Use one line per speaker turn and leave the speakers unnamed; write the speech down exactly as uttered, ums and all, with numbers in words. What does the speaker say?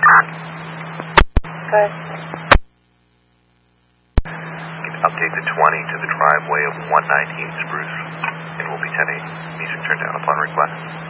Good.
Update the twenty to the driveway of one nineteen Spruce. It will be ten eight. Music turned down upon request.